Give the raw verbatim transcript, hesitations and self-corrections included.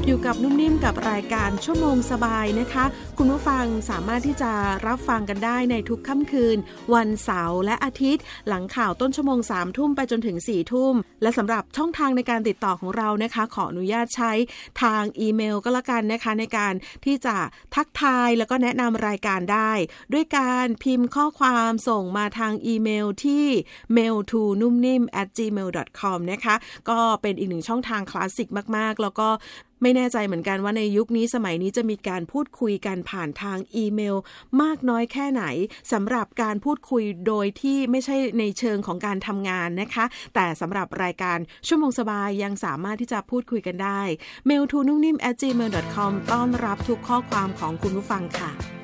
อยู่กับนุ่มนิ่มกับรายการชั่วโมงสบายนะคะคุณผู้ฟังสามารถที่จะรับฟังกันได้ในทุกค่ำคืนวันเสาร์และอาทิตย์หลังข่าวต้นชั่วโมงสามทุ่มไปจนถึงสี่ทุ่มและสำหรับช่องทางในการติดต่อของเรานะคะขออนุญาตใช้ทางอีเมลก็แล้วกันนะคะในการที่จะทักทายแล้วก็แนะนำรายการได้ด้วยการพิมพ์ข้อความส่งมาทางอีเมลที่ mail to นุ่มนิ่ม at gmail dot com นะคะก็เป็นอีกหนึ่งช่องทางคลาสสิกมากๆแล้วก็ไม่แน่ใจเหมือนกันว่าในยุคนี้สมัยนี้จะมีการพูดคุยกันผ่านทางอีเมลมากน้อยแค่ไหนสำหรับการพูดคุยโดยที่ไม่ใช่ในเชิงของการทำงานนะคะแต่สำหรับรายการชั่วโมงสบายยังสามารถที่จะพูดคุยกันได้ mail to นุ่มนิ่ม at gmail dot com ต้อนรับทุกข้อความของคุณผู้ฟังค่ะ